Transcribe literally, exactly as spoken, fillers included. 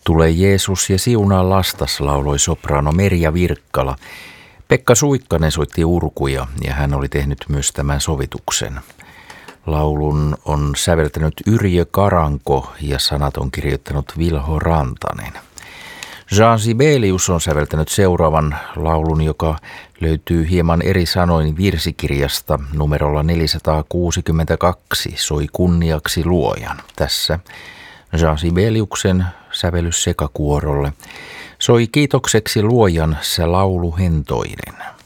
Tule Jeesus ja siunaa lastas, lauloi sopraano Merja Virkkala. Pekka Suikkanen soitti urkuja ja hän oli tehnyt myös tämän sovituksen. Laulun on säveltänyt Yrjö Karanko ja sanat on kirjoittanut Vilho Rantanen. Jean Sibelius on säveltänyt seuraavan laulun, joka löytyy hieman eri sanoin virsikirjasta numerolla neljäsataakuusikymmentäkaksi, Soi kunniaksi luojan. Tässä Jean Sibeliuksen sävellys sekakuorolle. Soi kiitokseksi luojan se laulu hentoinen.